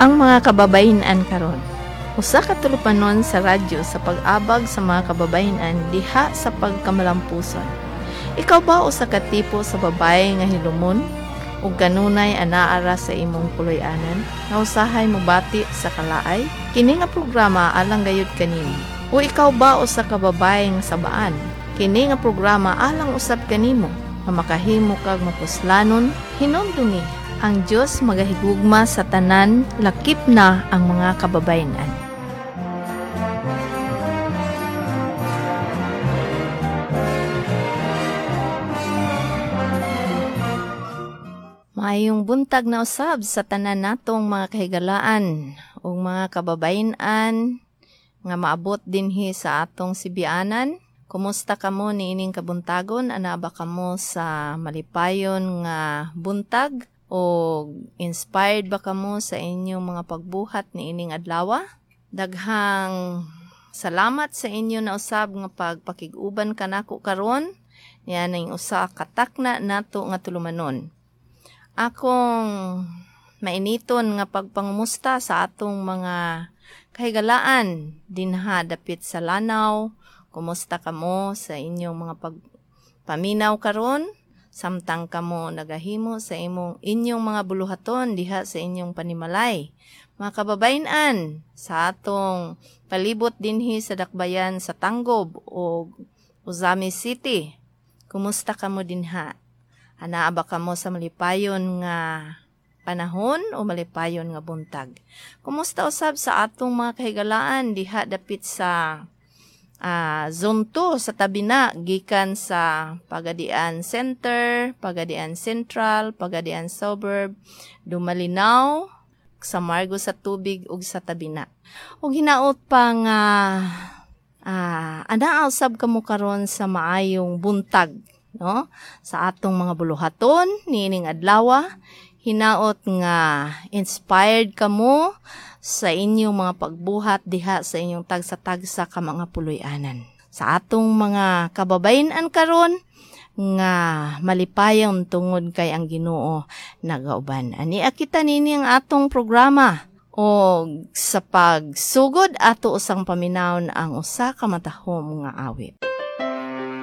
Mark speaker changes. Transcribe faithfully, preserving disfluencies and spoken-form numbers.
Speaker 1: Ang mga kababayenan karon. Usa ka tulupanon sa radyo sa pag-abag sa mga kababayenan diha sa pagkamalampuson. Ikaw ba usa ka tipo sa babae nga hilumon ug kanunay anaara sa imong puloy-anan nga usahay mobati sa kalaay? Kini nga programa alang gayud kanimo. O ikaw ba usa ka babae nga sabaan? Kini nga programa alang usab kanimo nga makahimo kag mapuslanon hinumdumi ang Dios magahigugma sa tanan, lakip na ang mga kababayenan. Maayong buntag na usab sa tanan natong mga kahigalaan ug mga kababayenan nga maabot dinhi sa atong sibianan. Kumusta kamo niining kabuntagon? Ana ba kamo sa malipayon nga buntag? O inspired ba kamo sa inyong mga pagbuhat niining adlaw? Daghang salamat sa inyo na usab nga pagpakig-uban kanako karon. Yan ang usa ka takna nato nga tulumanon. Akong mainiton nga pagpangumusta sa atong mga kahigalaan dinha dapit sa Lanao. Kumusta kamo sa inyong mga pagpaminaw karon? Samtang kamo nagahimo sa imong inyong mga buluhaton diha sa inyong panimalay. Mga kababayenan, sa atong palibot dinhi sa dakbayan sa Tanggob o Uzami City. Kumusta kamo dinha? Anaa ba kamo sa malipayon nga panahon o malipayon nga buntag? Kumusta usab sa atong mga kahigalaan diha dapit sa Uh, zone two sa tabi na, gikan sa Pagadian Center, Pagadian Central, Pagadian Suburb, Dumalinaw, sa Margo sa Tubig ug sa tabi na. Ug hinaot pa nga uh, anaa usab kamo karon sa maayong buntag, no? Sa atong mga buluhaton niining adlaw, hinaot nga inspired kamo sa inyong mga pagbuhat diha sa inyong tagsa-tagsa ka mga puloy-anan. Sa atong mga kababayenan karon nga malipayon tungod kay ang Ginoo nagauban. Ani akita nini ang atong programa o sa pagsugod ato usang paminawon ang usa ka matahom nga awit.